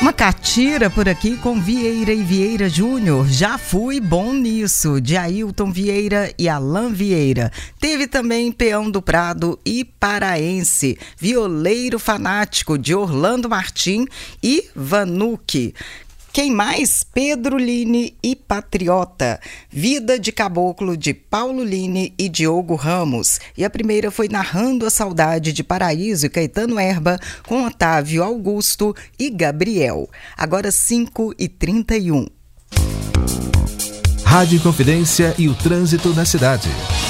Uma catira por aqui com Vieira e Vieira Júnior. Já fui bom nisso, de Ailton Vieira e Alain Vieira. Teve também Peão do Prado e Paraense, Violeiro Fanático, de Orlando Martim e Vanuque. Quem mais? Pedro Line e Patriota. Vida de Caboclo, de Paulo Line e Diogo Ramos. E a primeira foi Narrando a Saudade, de Paraíso e Caetano Herba, com Otávio Augusto e Gabriel. Agora 5h31. Rádio Inconfidência e o trânsito na cidade.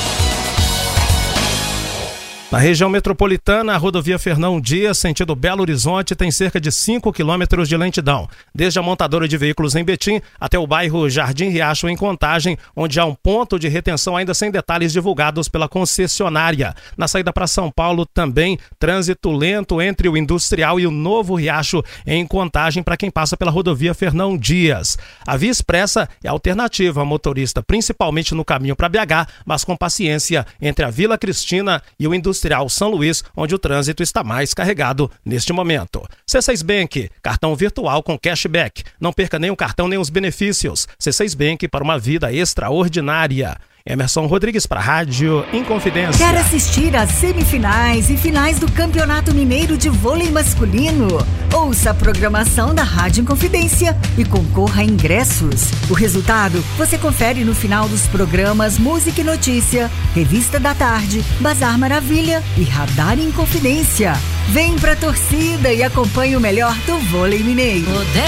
Na região metropolitana, a rodovia Fernão Dias, sentido Belo Horizonte, tem cerca de 5 quilômetros de lentidão, desde a montadora de veículos em Betim até o bairro Jardim Riacho, em Contagem, onde há um ponto de retenção ainda sem detalhes divulgados pela concessionária. Na saída para São Paulo, também trânsito lento entre o Industrial e o Novo Riacho, em Contagem, para quem passa pela rodovia Fernão Dias. A via expressa é alternativa a motorista, principalmente no caminho para BH, mas com paciência entre a Vila Cristina e o Industrial São Luís, onde o trânsito está mais carregado neste momento. C6 Bank, cartão virtual com cashback. Não perca nem o cartão nem os benefícios. C6 Bank, para uma vida extraordinária. Emerson Rodrigues para a Rádio Inconfidência. Quer assistir às semifinais e finais do Campeonato Mineiro de Vôlei Masculino? Ouça a programação da Rádio Inconfidência e concorra a ingressos. O resultado você confere no final dos programas Música e Notícia, Revista da Tarde, Bazar Maravilha e Radar Inconfidência. Vem pra torcida e acompanhe o melhor do vôlei mineiro.